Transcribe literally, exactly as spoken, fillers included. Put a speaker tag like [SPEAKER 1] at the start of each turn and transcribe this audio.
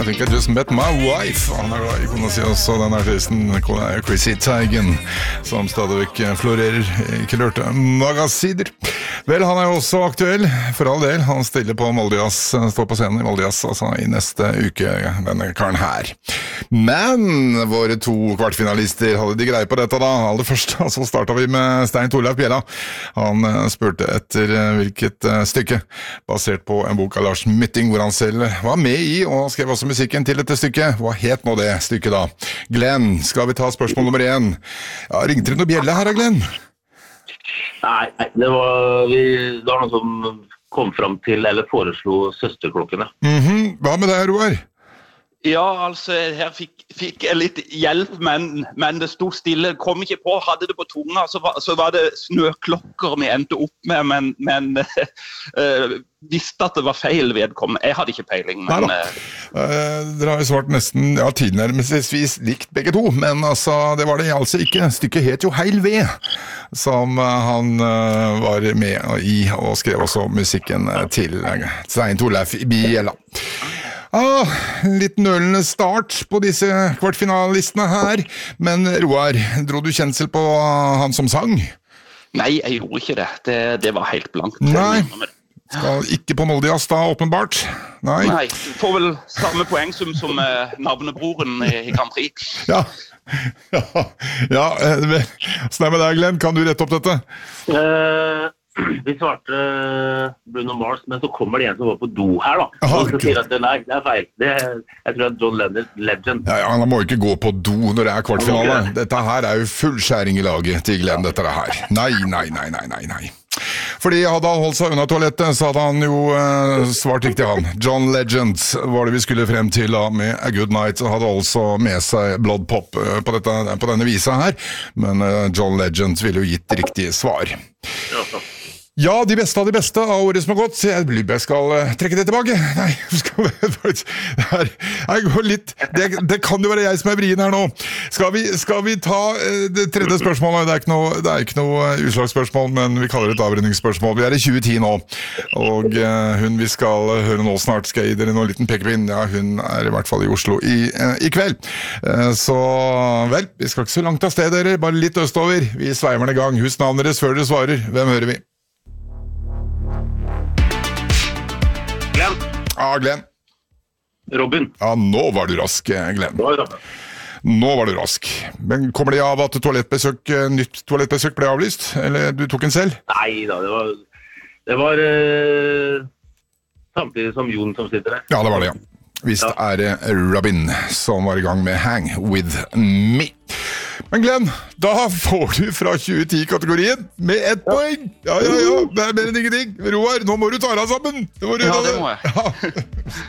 [SPEAKER 1] I think I just met my wife. Han er glad i kona si også, den artisten Chrissy Teigen, som stadigvæk florerer i kulørte magasider. Vel, han er jo også aktuell, for all del. Han stiller på Molde-Jazz, står på scenen i Molde-Jazz, altså i neste uke, denne karen her. Men våre to kvartfinalister hadde de greie på dette da. Aller først, så startet vi med Stein Torleif Bjella. Han spurte etter hvilket stykke, basert på en bok av Lars Mytting, hvor han selv var med i, og skrev også musikken til dette stykket. Hva het nå det stykket da? Glenn, skal vi ta spørsmål nummer én? Ja, ringte det noe bjelle her, Glenn?
[SPEAKER 2] Nei, det var, vi, det var noen som kom frem til, eller foreslo søsterklokkene.
[SPEAKER 1] Mhm, hva med deg, Roar?
[SPEAKER 3] Ja, altså, her fikk, fikk jeg litt hjelp, men, men det stod stille, kom ikke på, hadde det på tunga, så var, så var det snøklokker vi endte opp med, men, men uh, visste at det var feil vedkommende. Jeg hadde ikke peiling, men...
[SPEAKER 1] Nei da. Uh, dere har jo svart nesten, ja, tilnærmelsesvis likt begge to, men altså, det var det altså ikke. Stykket het jo Heil Ved, som uh, han uh, var med i, og skrev også musikken uh, til uh, Stein Torleif Bjella. Ah, litt nølende start på disse kvartfinalistene her, men Roar, dro du kjensel på han som sang?
[SPEAKER 3] Nei, jeg gjorde ikke det. Det, det var helt blankt.
[SPEAKER 1] Nei, skal ikke på Molde-Jazz da, åpenbart? Nei.
[SPEAKER 3] Nei, du får vel samme poengsum som eh, navnebroren i Grand Prix.
[SPEAKER 1] Ja, ja, ja, sånn er med deg, Glenn. Kan du rette opp dette?
[SPEAKER 2] Uh, vi svarte Bruno Mars, men så kommer det en som var på do her da.
[SPEAKER 1] Aha,
[SPEAKER 2] og så sier at det, nei, det er feil. Det, jeg tror det er John Lennon, Legend.
[SPEAKER 1] Ja, ja, han må jo ikke gå på do når det er kvartfinale. Dette her er jo full skjæring i laget til Glenn, dette her. Nei, nei, nei, nei, nei, nei. Fordi hadde han holdt seg unna toalettet, så hadde han jo eh, svart riktig han. John Legend var det vi skulle frem til da, med A Good Night, og hadde altså med seg Blood Pop eh, på, dette, på denne visa her, men eh, John Legend ville jo gitt riktig svar.
[SPEAKER 2] Ja, så.
[SPEAKER 1] Ja, de beste av de beste av året som har gått. Jeg blir jeg skal uh, trekke det tilbake. Nei, skal vi, det, her, jeg går litt, det, det kan jo være jeg som er vrien her nå. Skal vi, skal vi ta uh, det tredje spørsmålet? Det er ikke noe, det er ikke noe uh, utslagsspørsmål, men vi kaller det et avrenningsspørsmål. Vi er i tjue ti nå, og uh, hun vi skal uh, høre nå snart, skal gi dere noen liten pekepinn. Ja, hun er i hvert fall i Oslo i, uh, i kveld. Uh, så vel, vi skal ikke så langt av sted, dere. Bare litt østover. Vi sveiver den i gang. Husk navnet deres før dere svarer. Hvem hører vi?
[SPEAKER 2] Glenn.
[SPEAKER 1] Ja, Glenn.
[SPEAKER 2] Robin.
[SPEAKER 1] Ja, nå var du rask, Glenn.
[SPEAKER 2] Nå var det Robin.
[SPEAKER 1] Nå var du rask. Men kommer det av at toalettbesøk, nytt toalettbesøk ble avlyst? Eller du tok en selv?
[SPEAKER 2] Nei da, det var, det var uh, samtidig som Jon som sitter der.
[SPEAKER 1] Ja, det var det, ja. Visst
[SPEAKER 2] Ja.
[SPEAKER 1] er det Robin som var i gang med Hang With Me. Men Glenn, da får du fra tjue ti-kategorien med ett poeng. Ja, ja, ja, det er mer enn ingenting. Roar, nå må du ta deg sammen. Det må du
[SPEAKER 3] Ja,
[SPEAKER 1] gjøre.
[SPEAKER 3] det må jeg.
[SPEAKER 1] Ja.